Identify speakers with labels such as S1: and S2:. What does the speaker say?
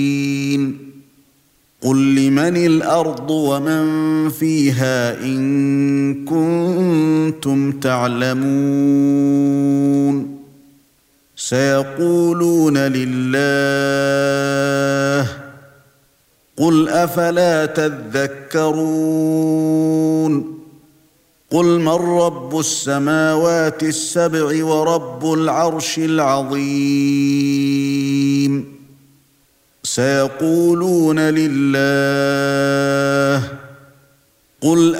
S1: قُل لِّمَنِ الْأَرْضُ وَمَن فِيهَا إِن كُنتُمْ تَعْلَمُونَ سَيَقُولُونَ لِلَّهِ قُلْ أَفَلَا تَذَكَّرُونَ قُلْ مَن رَّبُّ السَّمَاوَاتِ السَّبْعِ وَرَبُّ الْعَرْشِ الْعَظِيمِ سَيَقُولُونَ لِلَّهِ قُلْ